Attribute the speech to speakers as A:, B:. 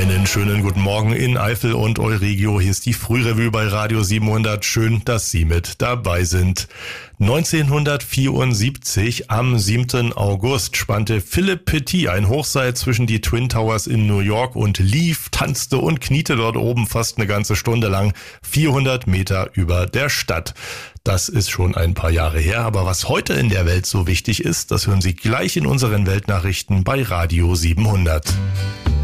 A: Einen schönen guten Morgen in Eifel und Euregio. Hier ist die Frührevue bei Radio 700. Schön, dass Sie mit dabei sind. 1974, am 7. August, spannte Philippe Petit ein Hochseil zwischen die Twin Towers in New York und lief, tanzte und kniete dort oben fast eine ganze Stunde lang, 400 Meter über der Stadt. Das ist schon ein paar Jahre her, aber was heute in der Welt so wichtig ist, das hören Sie gleich in unseren Weltnachrichten bei Radio 700.